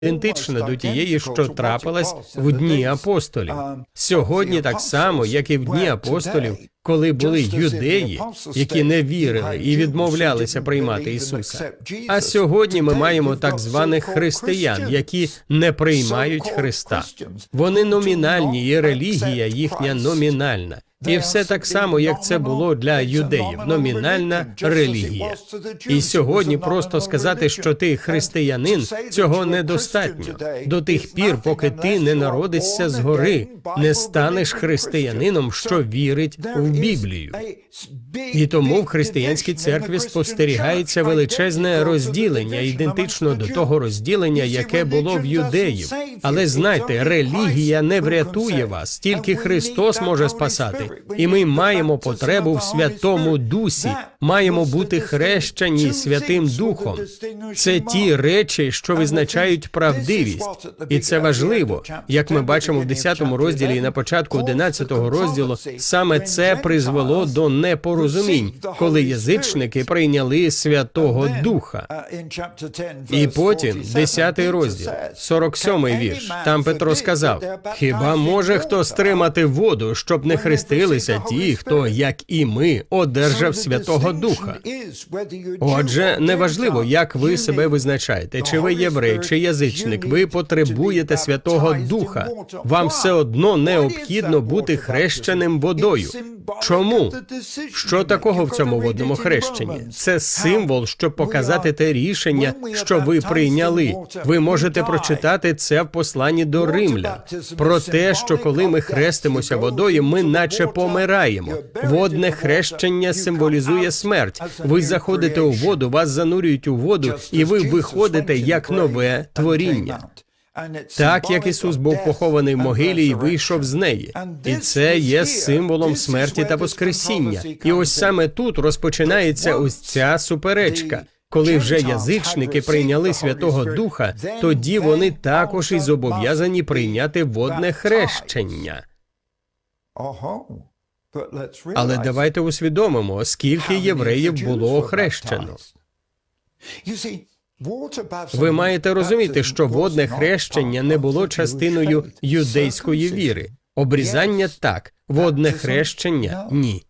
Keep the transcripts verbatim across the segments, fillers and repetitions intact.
ідентична до тієї, що трапилась в дні апостолів. Сьогодні так само, як і в дні апостолів, коли були юдеї, які не вірили і відмовлялися приймати Ісуса. А сьогодні ми маємо так званих християн, які не приймають Христа. Вони номінальні, і релігія їхня номінальна. І все так само, як це було для юдеїв, номінальна релігія. І сьогодні просто сказати, що ти християнин, цього недостатньо. До тих пір, поки ти не народишся згори, не станеш християнином, що вірить в Біблію. І тому в християнській церкві спостерігається величезне розділення, ідентично до того розділення, яке було в юдеїв. Але знайте, релігія не врятує вас, тільки Христос може спасати. І ми маємо потребу в Святому Дусі, маємо бути хрещені Святим Духом. Це ті речі, що визначають правдивість. І це важливо. Як ми бачимо в десятому розділі і на початку одинадцятого розділу, саме це призвело до непорозумінь, коли язичники прийняли Святого Духа. І потім, десятий розділ, сорок сьомий вірш, там Петро сказав: «Хіба може хто стримати воду, щоб не хрестилися ті, хто, як і ми, одержав Святого Духа?» Отже, неважливо, як ви себе визначаєте, чи ви єврей, чи язичник, ви потребуєте Святого Духа. Вам все одно необхідно бути хрещеним водою. Чому? Що такого в цьому водному хрещенні? Це символ, щоб показати те рішення, що ви прийняли. Ви можете прочитати це в посланні до римлян. Про те, що коли ми хрестимося водою, ми наче помираємо. Водне хрещення символізує смерть. Ви заходите у воду, вас занурюють у воду, і ви виходите як нове творіння. Так, як Ісус був похований в могилі і вийшов з неї. І це є символом смерті та воскресіння. І ось саме тут розпочинається ось ця суперечка. Коли вже язичники прийняли Святого Духа, тоді вони також і зобов'язані прийняти водне хрещення. Але давайте усвідомимо, скільки євреїв було охрещено. Ви маєте розуміти, що водне хрещення не було частиною юдейської віри. Обрізання – так, водне хрещення – ні.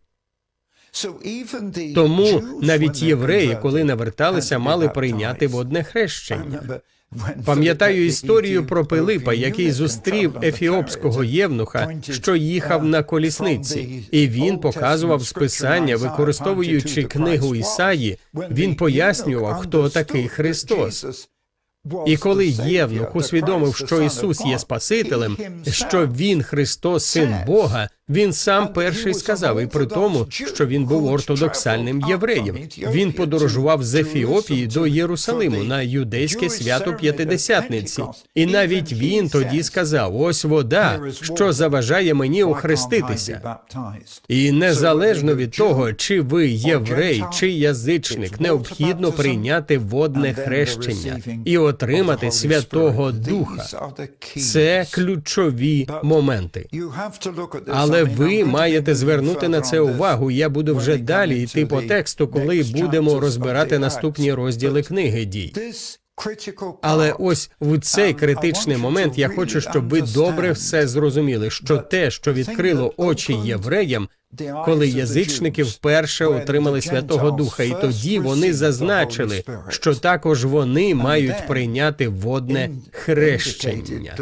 Тому навіть євреї, коли наверталися, мали прийняти водне хрещення. Пам'ятаю історію про Пилипа, який зустрів ефіопського євнуха, що їхав на колісниці. І він показував з Писання, використовуючи книгу Ісаї, він пояснював, хто такий Христос. І коли євнух усвідомив, що Ісус є Спасителем, що Він Христос, Син Бога, він сам перший сказав, і при тому, що він був ортодоксальним євреєм. Він подорожував з Ефіопії до Єрусалиму на юдейське свято П'ятидесятниці. І навіть він тоді сказав: «Ось вода, що заважає мені охреститися». І незалежно від того, чи ви єврей, чи язичник, необхідно прийняти водне хрещення і отримати Святого Духа. Це ключові моменти. Але ви маєте звернути на це увагу. Я буду вже далі йти по тексту, коли будемо розбирати наступні розділи книги Дій. Але ось в цей критичний момент я хочу, щоб ви добре все зрозуміли, що те, що відкрило очі євреям, коли язичники вперше отримали Святого Духа, і тоді вони зазначили, що також вони мають прийняти водне хрещення.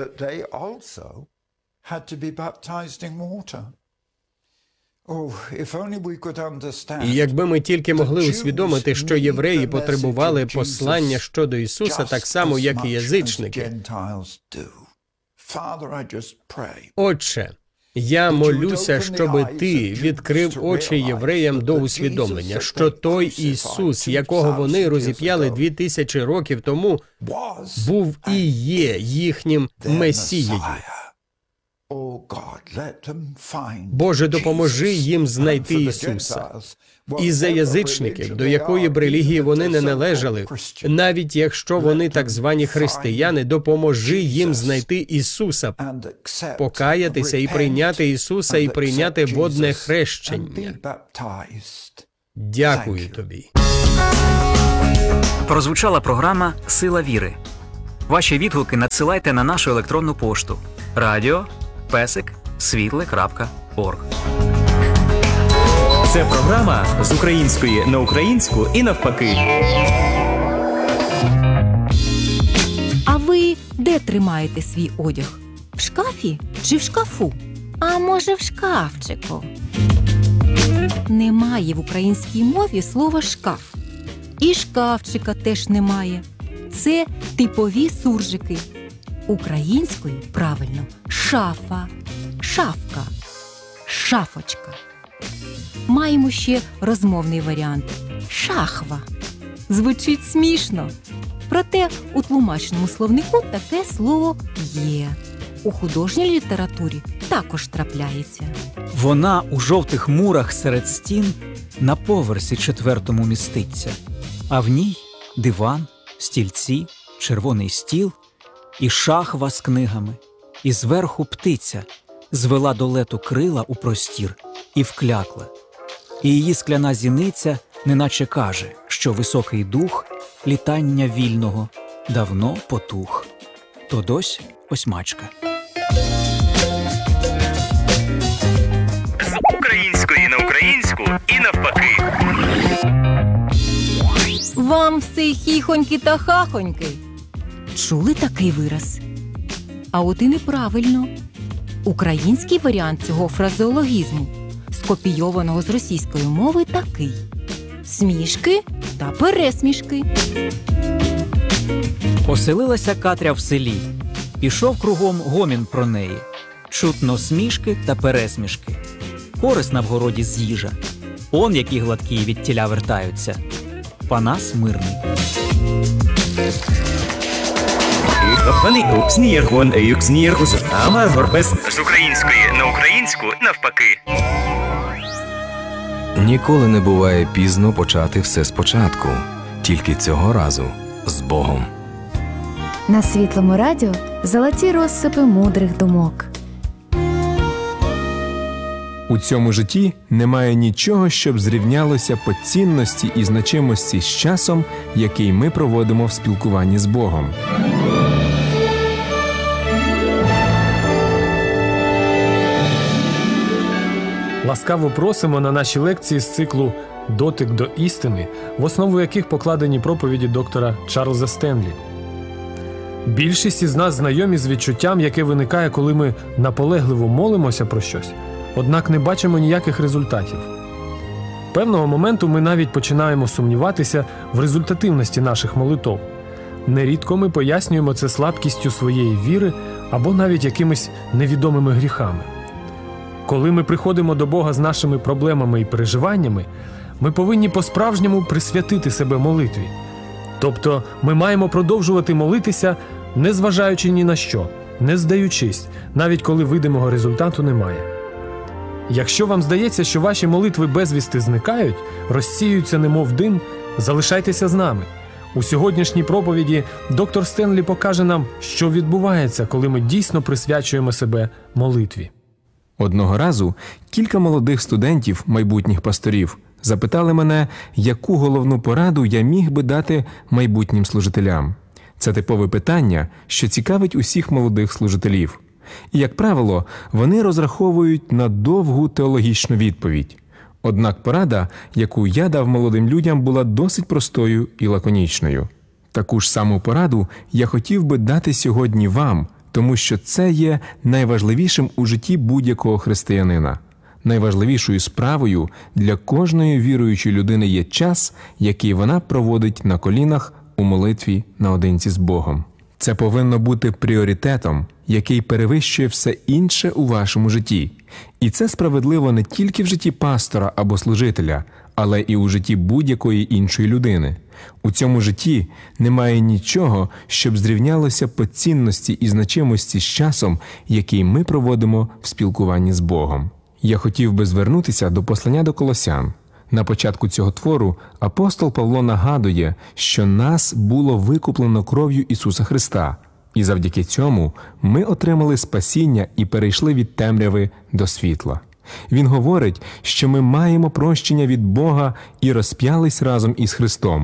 І якби ми тільки могли усвідомити, що євреї потребували послання щодо Ісуса так само, як і язичники. Отче, я молюся, щоби Ти відкрив очі євреям до усвідомлення, що той Ісус, якого вони розіп'яли дві тисячі років тому, був і є їхнім Месією. Боже, допоможи їм знайти Ісуса. І за язичників, до якої б релігії вони не належали, навіть якщо вони так звані християни, допоможи їм знайти Ісуса, покаятися і прийняти Ісуса, і прийняти водне хрещення. Дякую Тобі. Прозвучала програма «Сила віри». Ваші відгуки надсилайте на нашу електронну пошту радіо песик світле крапка орг. Це програма з української на українську і навпаки. А ви де тримаєте свій одяг? В шкафі чи в шкафу? А може в шкафчику? Немає в українській мові слова «шкаф». І шкафчика теж немає. Це типові суржики. Українською правильно шафа, шафка, шафочка. Маємо ще розмовний варіант шахва. Звучить смішно. Проте у тлумачному словнику таке слово є. У художній літературі також трапляється. Вона у жовтих мурах серед стін на поверсі четвертому міститься, а в ній диван, стільці, червоний стіл і шахва з книгами. І зверху птиця звела до лету крила у простір і вклякла. І її скляна зіниця неначе каже, що високий дух літання вільного давно потух. То дось осьмачка. З української на українську і навпаки. Вам все хіхоньки та хахоньки. Чули такий вираз? А от і неправильно. Український варіант цього фразеологізму, скопійованого з російської мови, такий: смішки та пересмішки. Оселилася Катря в селі. Пішов кругом гомін про неї. Чутно смішки та пересмішки. Корисна в городі з їжа. Он які гладкі від тіля вертаються. Панас мирний. З української на українську навпаки. Ніколи не буває пізно почати все спочатку. Тільки цього разу з Богом. На Світлому радіо золоті розсипи мудрих думок. У цьому житті немає нічого, щоб зрівнялося по цінності і значимості з часом, який ми проводимо в спілкуванні з Богом. Ласкаво просимо на наші лекції з циклу «Дотик до істини», в основу яких покладені проповіді доктора Чарльза Стенлі. Більшість із нас знайомі з відчуттям, яке виникає, коли ми наполегливо молимося про щось, однак не бачимо ніяких результатів. Певного моменту ми навіть починаємо сумніватися в результативності наших молитов. Нерідко ми пояснюємо це слабкістю своєї віри або навіть якимись невідомими гріхами. Коли ми приходимо до Бога з нашими проблемами і переживаннями, ми повинні по-справжньому присвятити себе молитві. Тобто ми маємо продовжувати молитися, не зважаючи ні на що, не здаючись, навіть коли видимого результату немає. Якщо вам здається, що ваші молитви безвісти зникають, розсіюються немов дим, залишайтеся з нами. У сьогоднішній проповіді доктор Стенлі покаже нам, що відбувається, коли ми дійсно присвячуємо себе молитві. Одного разу кілька молодих студентів, майбутніх пасторів, запитали мене, яку головну пораду я міг би дати майбутнім служителям. Це типове питання, що цікавить усіх молодих служителів. І, як правило, вони розраховують на довгу теологічну відповідь. Однак порада, яку я дав молодим людям, була досить простою і лаконічною. Таку ж саму пораду я хотів би дати сьогодні вам, тому що це є найважливішим у житті будь-якого християнина. Найважливішою справою для кожної віруючої людини є час, який вона проводить на колінах у молитві наодинці з Богом. Це повинно бути пріоритетом, який перевищує все інше у вашому житті. І це справедливо не тільки в житті пастора або служителя, але і у житті будь-якої іншої людини. У цьому житті немає нічого, щоб зрівнялося по цінності і значимості з часом, який ми проводимо в спілкуванні з Богом. Я хотів би звернутися до послання до Колосян. На початку цього твору апостол Павло нагадує, що нас було викуплено кров'ю Ісуса Христа, і завдяки цьому ми отримали спасіння і перейшли від темряви до світла. Він говорить, що ми маємо прощення від Бога і розп'ялись разом із Христом.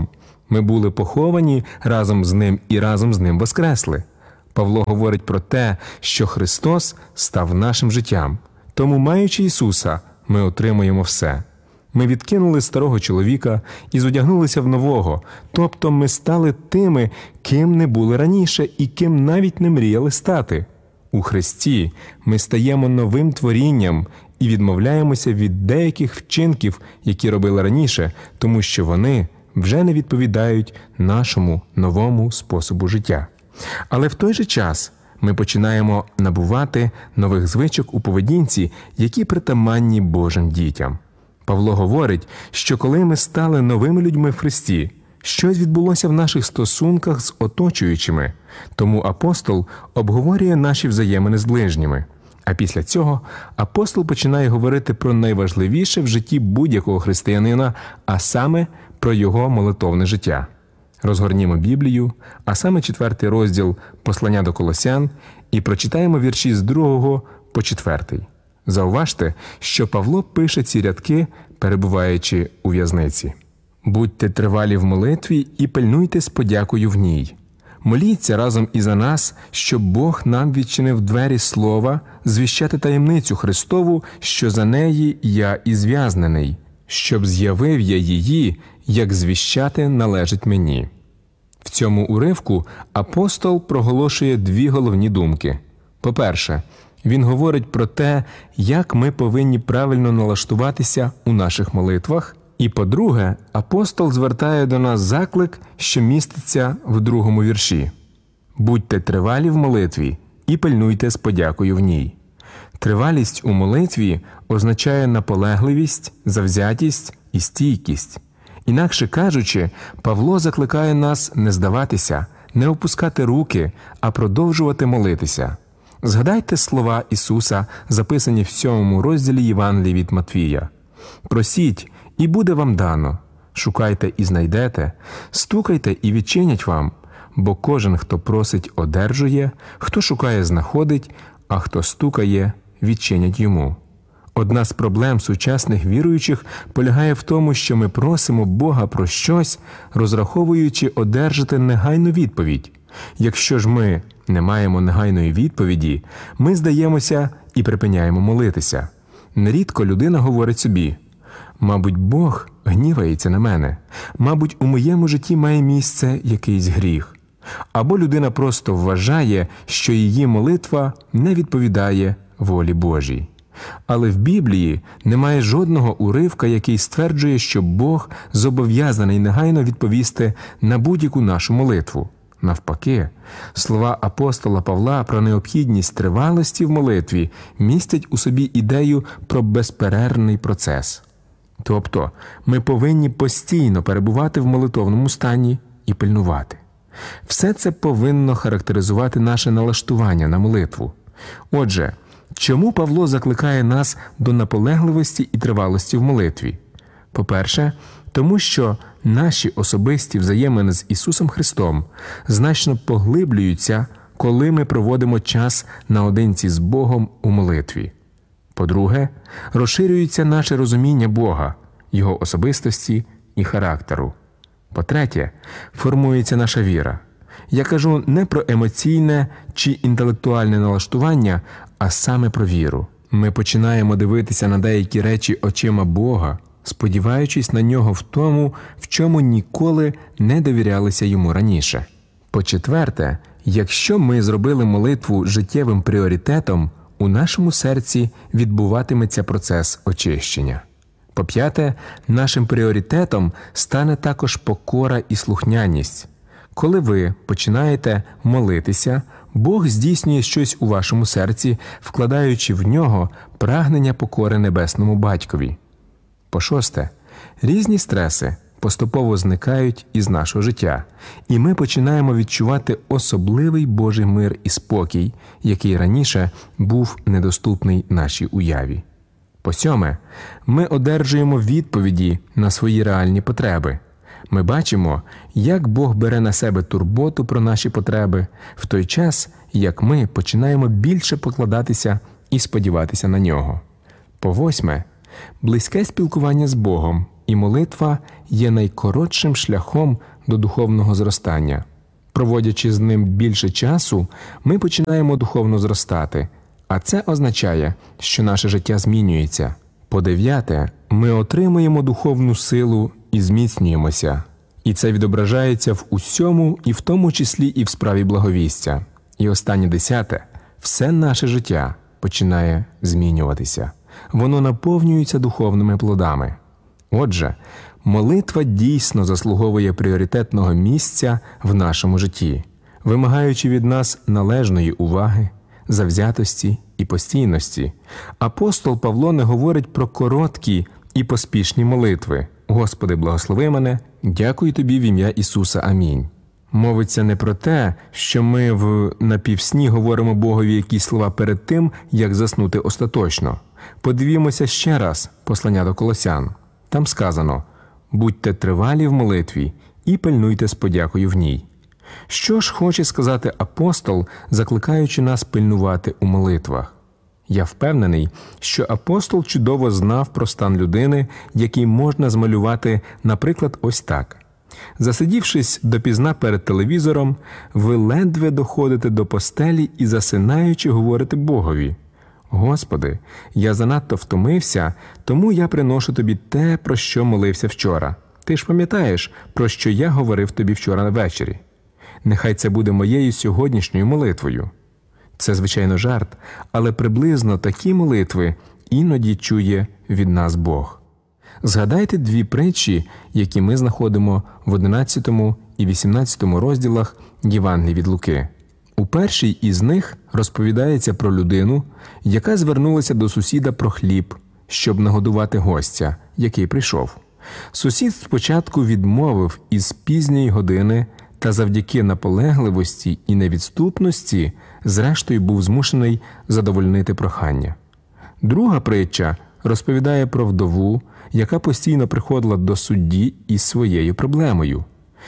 Ми були поховані разом з Ним і разом з Ним воскресли. Павло говорить про те, що Христос став нашим життям. Тому, маючи Ісуса, ми отримуємо все. Ми відкинули старого чоловіка і зодягнулися в нового, тобто ми стали тими, ким не були раніше і ким навіть не мріяли стати. У Христі ми стаємо новим творінням і відмовляємося від деяких вчинків, які робили раніше, тому що вони вже не відповідають нашому новому способу життя. Але в той же час ми починаємо набувати нових звичок у поведінці, які притаманні Божим дітям. Павло говорить, що коли ми стали новими людьми в Христі, щось відбулося в наших стосунках з оточуючими, тому апостол обговорює наші взаємини з ближніми. А після цього апостол починає говорити про найважливіше в житті будь-якого християнина, а саме про його молитовне життя. Розгорнімо Біблію, а саме четвертий розділ послання до Колосян, і прочитаємо вірші з другого по четвертий. Зауважте, що Павло пише ці рядки, перебуваючи у в'язниці. «Будьте тривалі в молитві і пильнуйте з подякою в ній. Моліться разом і за нас, щоб Бог нам відчинив двері слова, звіщати таємницю Христову, що за неї я і зв'язнений, щоб з'явив я її, як звіщати належить мені». В цьому уривку апостол проголошує дві головні думки. По-перше, він говорить про те, як ми повинні правильно налаштуватися у наших молитвах. І по-друге, апостол звертає до нас заклик, що міститься в другому вірші. «Будьте тривалі в молитві і пильнуйте з подякою в ній». Тривалість у молитві означає наполегливість, завзятість і стійкість. Інакше кажучи, Павло закликає нас не здаватися, не опускати руки, а продовжувати молитися. Згадайте слова Ісуса, записані в сьомому розділі Євангелії від Матвія. «Просіть, і буде вам дано, шукайте і знайдете, стукайте і відчинять вам, бо кожен, хто просить, одержує, хто шукає, знаходить, а хто стукає, відчинять йому». Одна з проблем сучасних віруючих полягає в тому, що ми просимо Бога про щось, розраховуючи одержати негайну відповідь. Якщо ж ми не маємо негайної відповіді, ми здаємося і припиняємо молитися. Нерідко людина говорить собі: «Мабуть, Бог гнівається на мене. Мабуть, у моєму житті має місце якийсь гріх». Або людина просто вважає, що її молитва не відповідає волі Божій. Але в Біблії немає жодного уривка, який стверджує, що Бог зобов'язаний негайно відповісти на будь-яку нашу молитву. Навпаки, слова апостола Павла про необхідність тривалості в молитві містять у собі ідею про безперервний процес. Тобто, ми повинні постійно перебувати в молитовному стані і пильнувати. Все це повинно характеризувати наше налаштування на молитву. Отже, чому Павло закликає нас до наполегливості і тривалості в молитві? По-перше, тому що наші особисті взаємини з Ісусом Христом значно поглиблюються, коли ми проводимо час наодинці з Богом у молитві. По-друге, розширюється наше розуміння Бога, Його особистості і характеру. По-третє, формується наша віра. Я кажу не про емоційне чи інтелектуальне налаштування, а саме про віру. Ми починаємо дивитися на деякі речі очима Бога, сподіваючись на Нього в тому, в чому ніколи не довірялися Йому раніше. По-четверте, якщо ми зробили молитву життєвим пріоритетом, у нашому серці відбуватиметься процес очищення. По-п'яте, нашим пріоритетом стане також покора і слухняність. Коли ви починаєте молитися, Бог здійснює щось у вашому серці, вкладаючи в нього прагнення покори Небесному Батькові. По-шосте, різні стреси поступово зникають із нашого життя, і ми починаємо відчувати особливий Божий мир і спокій, який раніше був недоступний нашій уяві. По-сьоме, ми одержуємо відповіді на свої реальні потреби. Ми бачимо, як Бог бере на себе турботу про наші потреби, в той час, як ми починаємо більше покладатися і сподіватися на Нього. По-восьме, близьке спілкування з Богом і молитва є найкоротшим шляхом до духовного зростання. Проводячи з ним більше часу, ми починаємо духовно зростати, а це означає, що наше життя змінюється. По дев'яте, ми отримуємо духовну силу і зміцнюємося. І це відображається в усьому, і в тому числі і в справі благовістя. І останнє десяте, все наше життя починає змінюватися. Воно наповнюється духовними плодами. Отже, молитва дійсно заслуговує пріоритетного місця в нашому житті, вимагаючи від нас належної уваги, завзятості і постійності. Апостол Павло не говорить про короткі і поспішні молитви. «Господи, благослови мене, дякую Тобі в ім'я Ісуса. Амінь». Мовиться не про те, що ми в напівсні говоримо Богові якісь слова перед тим, як заснути остаточно. Подивімося ще раз послання до Колосян. Там сказано «Будьте тривалі в молитві і пильнуйте з подякою в ній». Що ж хоче сказати апостол, закликаючи нас пильнувати у молитвах? Я впевнений, що апостол чудово знав про стан людини, який можна змалювати, наприклад, ось так. Засидівшись допізна перед телевізором, ви ледве доходите до постелі і, засинаючи, говорите Богові: «Господи, я занадто втомився, тому я приношу Тобі те, про що молився вчора. Ти ж пам'ятаєш, про що я говорив Тобі вчора ввечері? Нехай це буде моєю сьогоднішньою молитвою». Це, звичайно, жарт, але приблизно такі молитви іноді чує від нас Бог. Згадайте дві притчі, які ми знаходимо в одинадцятому і вісімнадцятому розділах Євангелії від Луки. У першій із них розповідається про людину, яка звернулася до сусіда про хліб, щоб нагодувати гостя, який прийшов. Сусід спочатку відмовив із пізньої години, та завдяки наполегливості і невідступності, зрештою був змушений задовольнити прохання. Друга притча розповідає про вдову, яка постійно приходила до судді із своєю проблемою.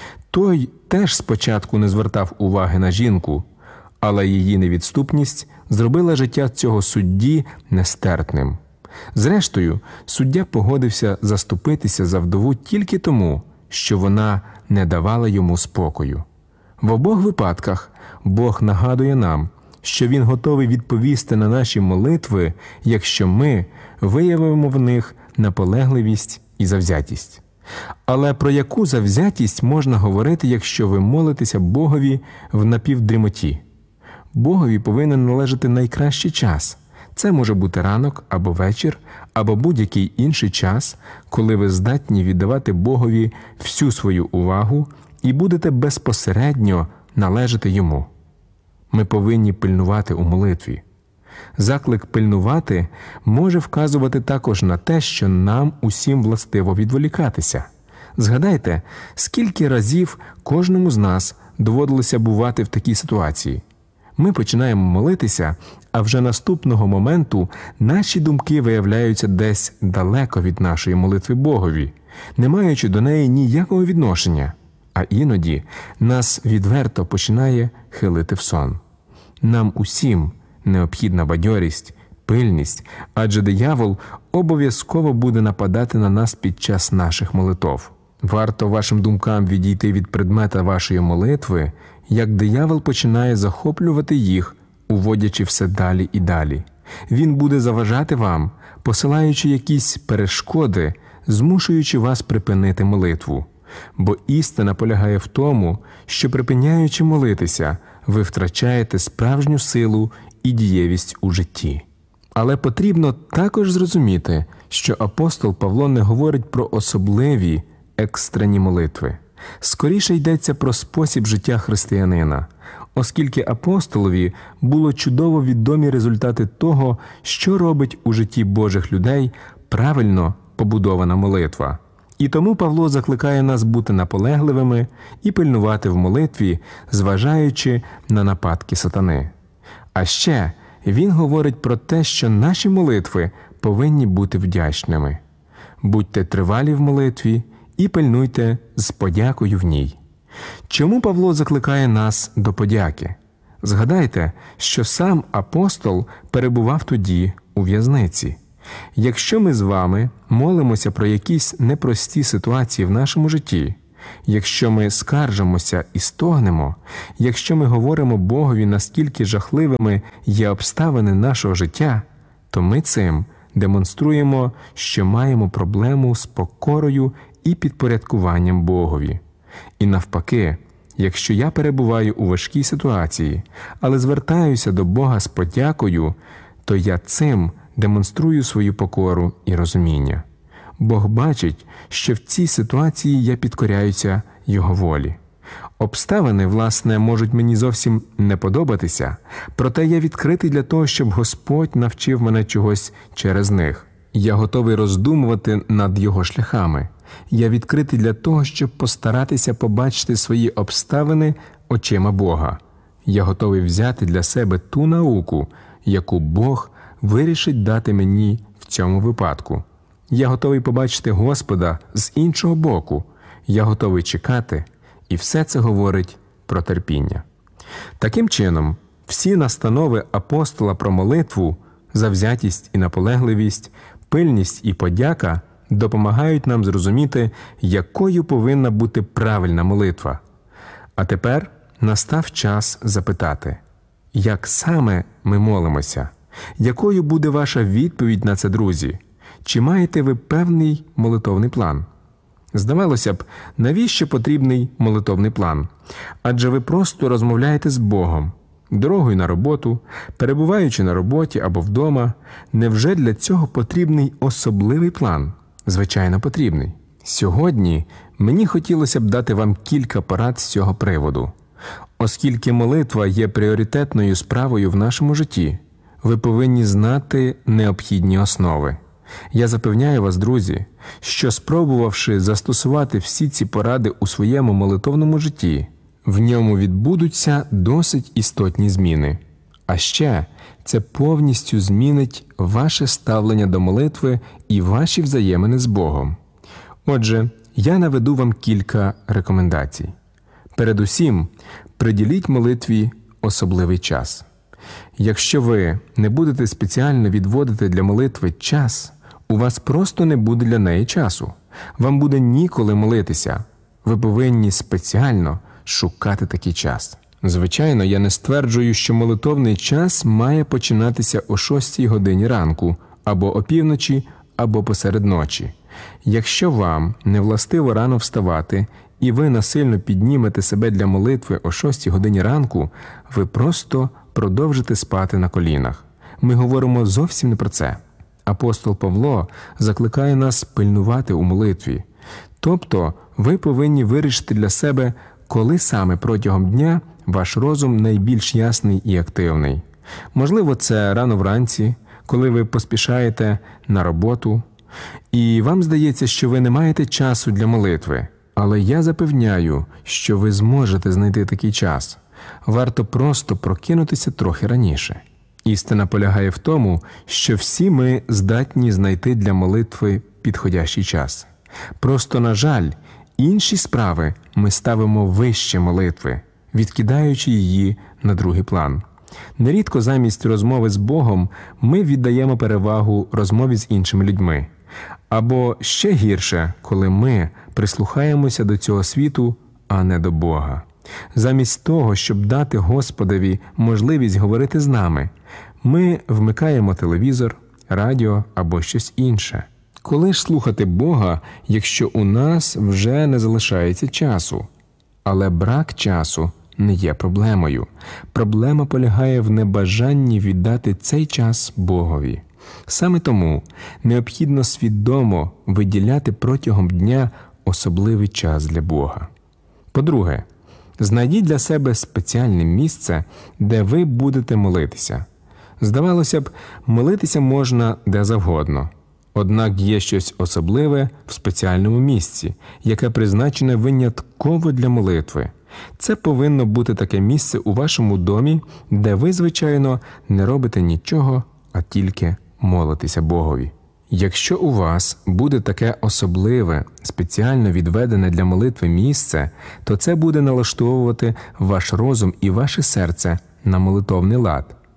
Той теж спочатку не звертав уваги на жінку, але її невідступність зробила життя цього судді нестерпним. Зрештою, суддя погодився заступитися за вдову тільки тому, що вона не давала йому спокою. В обох випадках Бог нагадує нам, що Він готовий відповісти на наші молитви, якщо ми виявимо в них наполегливість і завзятість. Але про яку завзятість можна говорити, якщо ви молитеся Богові в напівдрімоті? Богові повинен належати найкращий час. Це може бути ранок або вечір, або будь-який інший час, коли ви здатні віддавати Богові всю свою увагу і будете безпосередньо належати Йому. Ми повинні пильнувати у молитві. Заклик пильнувати може вказувати також на те, що нам усім властиво відволікатися. Згадайте, скільки разів кожному з нас доводилося бувати в такій ситуації. Ми починаємо молитися, а вже наступного моменту наші думки виявляються десь далеко від нашої молитви Богові, не маючи до неї ніякого відношення, а іноді нас відверто починає хилити в сон. Нам усім необхідна бадьорість, пильність, адже диявол обов'язково буде нападати на нас під час наших молитов. Варто вашим думкам відійти від предмета вашої молитви, як диявол починає захоплювати їх, уводячи все далі і далі. Він буде заважати вам, посилаючи якісь перешкоди, змушуючи вас припинити молитву. Бо істина полягає в тому, що, припиняючи молитися, ви втрачаєте справжню силу і дієвість у житті. Але потрібно також зрозуміти, що апостол Павло не говорить про особливі, екстрені молитви. Скоріше йдеться про спосіб життя християнина, оскільки апостолові було чудово відомі результати того, що робить у житті Божих людей правильно побудована молитва. І тому Павло закликає нас бути наполегливими і пильнувати в молитві, зважаючи на нападки сатани. А ще він говорить про те, що наші молитви повинні бути вдячними. Будьте тривалі в молитві і пильнуйте з подякою в ній. Чому Павло закликає нас до подяки? Згадайте, що сам апостол перебував тоді у в'язниці. Якщо ми з вами молимося про якісь непрості ситуації в нашому житті, якщо ми скаржимося і стогнемо, якщо ми говоримо Богові, наскільки жахливими є обставини нашого життя, то ми цим демонструємо, що маємо проблему з покорою і підпорядкуванням Богові. І навпаки, якщо я перебуваю у важкій ситуації, але звертаюся до Бога з подякою, то я цим демонструю свою покору і розуміння. Бог бачить, що в цій ситуації я підкоряюся Його волі. Обставини, власне, можуть мені зовсім не подобатися, проте я відкритий для того, щоб Господь навчив мене чогось через них. Я готовий роздумувати над Його шляхами. Я відкритий для того, щоб постаратися побачити свої обставини очима Бога. Я готовий взяти для себе ту науку, яку Бог вирішить дати мені в цьому випадку. Я готовий побачити Господа з іншого боку. Я готовий чекати, і все це говорить про терпіння. Таким чином, всі настанови апостола про молитву, завзятість і наполегливість, пильність і подяка допомагають нам зрозуміти, якою повинна бути правильна молитва. А тепер настав час запитати, як саме ми молимося? Якою буде ваша відповідь на це, друзі? Чи маєте ви певний молитовний план? Здавалося б, навіщо потрібний молитовний план? Адже ви просто розмовляєте з Богом. Дорогою на роботу, перебуваючи на роботі або вдома, невже для цього потрібний особливий план? Звичайно, потрібний. Сьогодні мені хотілося б дати вам кілька порад з цього приводу. Оскільки молитва є пріоритетною справою в нашому житті, ви повинні знати необхідні основи. Я запевняю вас, друзі, що спробувавши застосувати всі ці поради у своєму молитовному житті, в ньому відбудуться досить істотні зміни. А ще це повністю змінить ваше ставлення до молитви і ваші взаємини з Богом. Отже, я наведу вам кілька рекомендацій. Передусім, приділіть молитві особливий час. Якщо ви не будете спеціально відводити для молитви час, у вас просто не буде для неї часу. Вам буде ніколи молитися. Ви повинні спеціально шукати такий час. Звичайно, я не стверджую, що молитовний час має починатися о шостій годині ранку, або опівночі, або посеред ночі. Якщо вам не властиво рано вставати, і ви насильно піднімете себе для молитви о шостій годині ранку, ви просто продовжите спати на колінах. Ми говоримо зовсім не про це. Апостол Павло закликає нас пильнувати у молитві. Тобто, ви повинні вирішити для себе, коли саме протягом дня ваш розум найбільш ясний і активний. Можливо, це рано вранці, коли ви поспішаєте на роботу, і вам здається, що ви не маєте часу для молитви. Але я запевняю, що ви зможете знайти такий час. Варто просто прокинутися трохи раніше. Істина полягає в тому, що всі ми здатні знайти для молитви підходящий час. Просто, на жаль, інші справи ми ставимо вище молитви, відкидаючи її на другий план. Нерідко замість розмови з Богом ми віддаємо перевагу розмові з іншими людьми. Або ще гірше, коли ми прислухаємося до цього світу, а не до Бога. Замість того, щоб дати Господові можливість говорити з нами, ми вмикаємо телевізор, радіо або щось інше. Коли ж слухати Бога, якщо у нас вже не залишається часу? Але брак часу не є проблемою. Проблема полягає в небажанні віддати цей час Богові. Саме тому необхідно свідомо виділяти протягом дня особливий час для Бога. По-друге, знайдіть для себе спеціальне місце, де ви будете молитися. Здавалося б, молитися можна де завгодно. Однак є щось особливе в спеціальному місці, яке призначене винятково для молитви. Це повинно бути таке місце у вашому домі, де ви, звичайно, не робите нічого, а тільки молитеся Богові. Якщо у вас буде таке особливе, спеціально відведене для молитви місце, то це буде налаштовувати ваш розум і ваше серце на молитовний лад.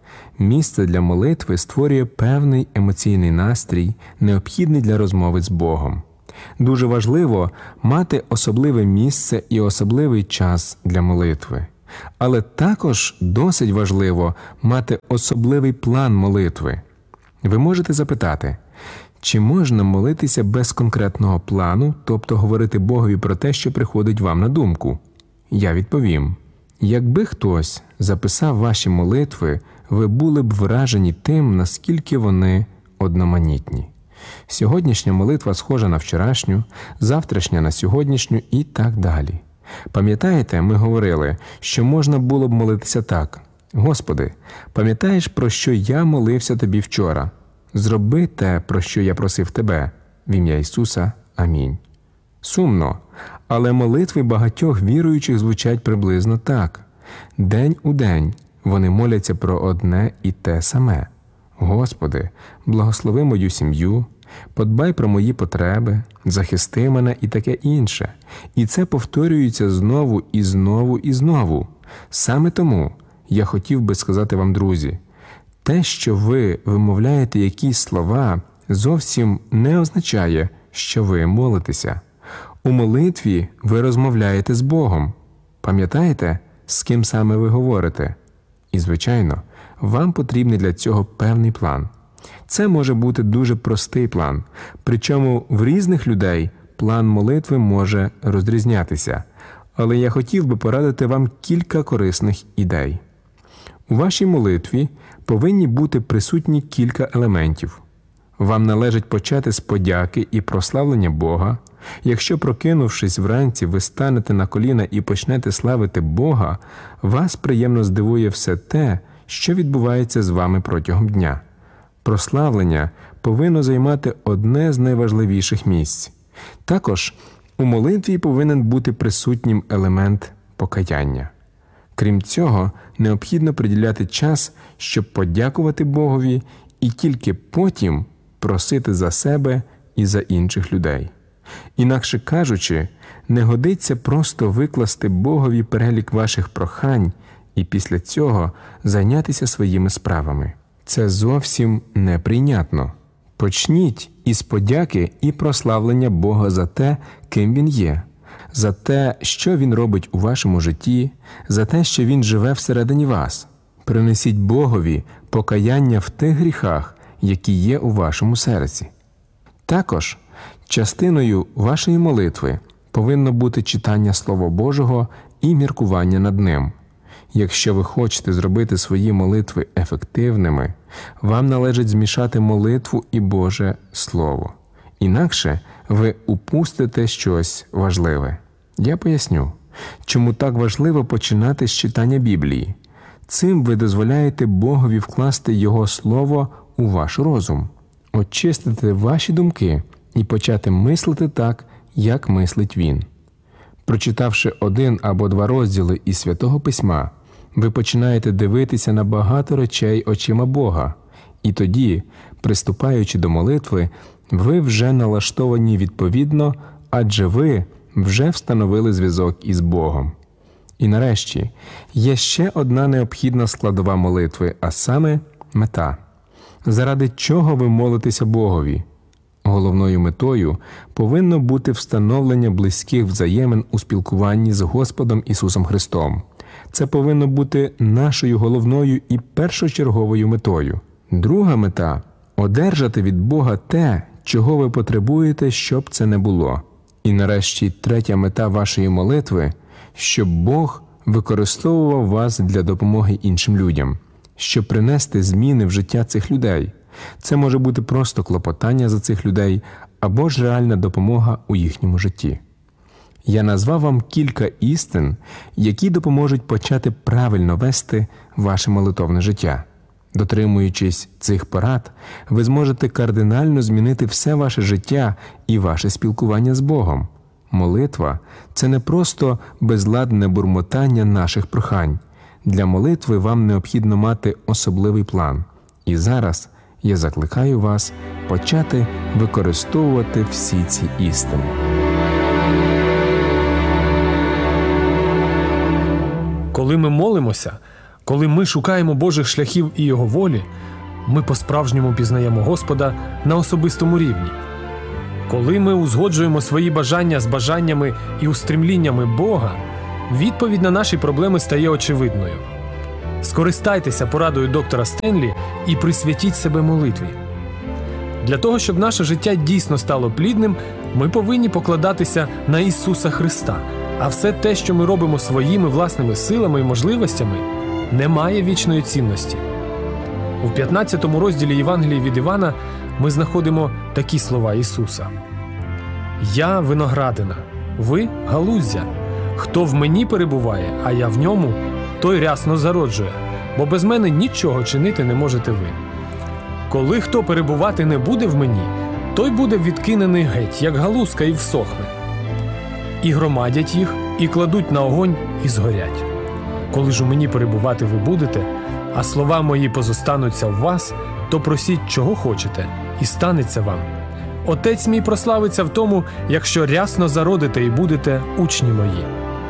Місце для молитви створює певний емоційний настрій, необхідний для розмови з Богом. Дуже важливо мати особливе місце і особливий час для молитви. Але також досить важливо мати особливий план молитви. Ви можете запитати, чи можна молитися без конкретного плану, тобто говорити Богові про те, що приходить вам на думку? Я відповім. Якби хтось записав ваші молитви, ви були б вражені тим, наскільки вони одноманітні. Сьогоднішня молитва схожа на вчорашню, завтрашня на сьогоднішню і так далі. Пам'ятаєте, ми говорили, що можна було б молитися так: «Господи, пам'ятаєш, про що я молився Тобі вчора? Зроби те, про що я просив Тебе. В ім'я Ісуса. Амінь». Сумно, але молитви багатьох віруючих звучать приблизно так. День у день вони моляться про одне і те саме. «Господи, благослови мою сім'ю, подбай про мої потреби, захисти мене» і таке інше. І це повторюється знову і знову і знову. Саме тому я хотів би сказати вам, друзі, те, що ви вимовляєте якісь слова, зовсім не означає, що ви молитеся. У молитві ви розмовляєте з Богом. Пам'ятаєте, з ким саме ви говорите? І, звичайно, вам потрібний для цього певний план. Це може бути дуже простий план, причому в різних людей план молитви може розрізнятися. Але я хотів би порадити вам кілька корисних ідей. У вашій молитві повинні бути присутні кілька елементів. Вам належить почати з подяки і прославлення Бога. Якщо, прокинувшись вранці, ви станете на коліна і почнете славити Бога, вас приємно здивує все те, що відбувається з вами протягом дня. Прославлення повинно займати одне з найважливіших місць. Також у молитві повинен бути присутнім елемент покаяння. Крім цього, необхідно приділяти час, щоб подякувати Богові і тільки потім просити за себе і за інших людей. Інакше кажучи, не годиться просто викласти Богові перелік ваших прохань і після цього зайнятися своїми справами. Це зовсім неприйнятно. Почніть із подяки і прославлення Бога за те, ким Він є, за те, що Він робить у вашому житті, за те, що Він живе всередині вас. Принесіть Богові покаяння в тих гріхах, які є у вашому серці. Також частиною вашої молитви повинно бути читання Слова Божого і міркування над ним. Якщо ви хочете зробити свої молитви ефективними, вам належить змішати молитву і Боже Слово. Інакше ви упустите щось важливе. Я поясню, чому так важливо починати з читання Біблії. Цим ви дозволяєте Богові вкласти Його Слово у ваш розум, очистити ваші думки і почати мислити так, як мислить Він. Прочитавши один або два розділи із Святого Письма, ви починаєте дивитися на багато речей очима Бога, і тоді, приступаючи до молитви, ви вже налаштовані відповідно, адже ви вже встановили зв'язок із Богом. І нарешті, є ще одна необхідна складова молитви, а саме мета. Заради чого ви молитеся Богові? Головною метою повинно бути встановлення близьких взаємин у спілкуванні з Господом Ісусом Христом. Це повинно бути нашою головною і першочерговою метою. Друга мета – одержати від Бога те, чого ви потребуєте, щоб це не було. І нарешті третя мета вашої молитви – щоб Бог використовував вас для допомоги іншим людям, щоб принести зміни в життя цих людей. Це може бути просто клопотання за цих людей або ж реальна допомога у їхньому житті. Я назвав вам кілька істин, які допоможуть почати правильно вести ваше молитовне життя. Дотримуючись цих порад, ви зможете кардинально змінити все ваше життя і ваше спілкування з Богом. Молитва – це не просто безладне бурмотання наших прохань. Для молитви вам необхідно мати особливий план. І зараз я закликаю вас почати використовувати всі ці істини. Коли ми молимося, Коли ми шукаємо Божих шляхів і Його волі, ми по-справжньому пізнаємо Господа на особистому рівні. Коли ми узгоджуємо свої бажання з бажаннями і устремліннями Бога, відповідь на наші проблеми стає очевидною. Скористайтеся порадою доктора Стенлі і присвятіть себе молитві. Для того, щоб наше життя дійсно стало плідним, ми повинні покладатися на Ісуса Христа, а все те, що ми робимо своїми власними силами і можливостями, не має вічної цінності. У п'ятнадцятому розділі Євангелії від Івана ми знаходимо такі слова Ісуса. «Я виноградина, ви галуздя. Хто в мені перебуває, а я в ньому, той рясно зароджує, бо без мене нічого чинити не можете ви. Коли хто перебувати не буде в мені, той буде відкинений геть, як галузка, і всохне. І громадять їх, і кладуть на огонь, і згорять. Коли ж у мені перебувати ви будете, а слова мої позостануться в вас, то просіть, чого хочете, і станеться вам. Отець мій прославиться в тому, якщо рясно зародите і будете учні мої».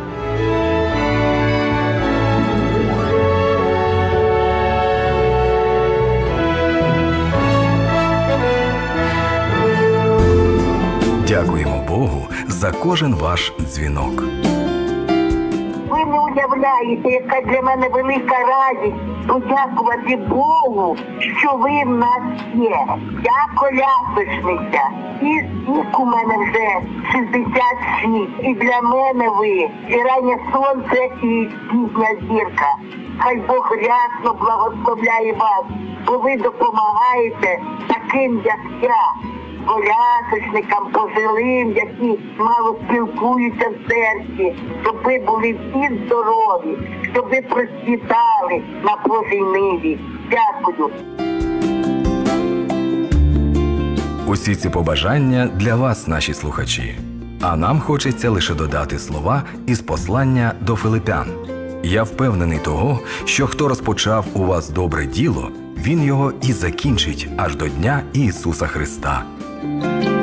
Дякуємо Богу за кожен ваш дзвінок. Ви не уявляєте, яка для мене велика радість подякувати Богу, що ви в нас є. Я колясочниця. І вік у мене вже шістдесят шість. І для мене ви і раннє сонце, і пізня зірка. Хай Бог рясно благословляє вас, бо ви допомагаєте таким, як я, колясочникам, пожилим, які мало спілкуються в серці, щоб ви були всі здорові, щоб ви процвітали на Божій ниві. Дякую. Усі ці побажання для вас, наші слухачі. А нам хочеться лише додати слова із послання до Филипян. Я впевнений того, що хто розпочав у вас добре діло, він його і закінчить аж до Дня Ісуса Христа.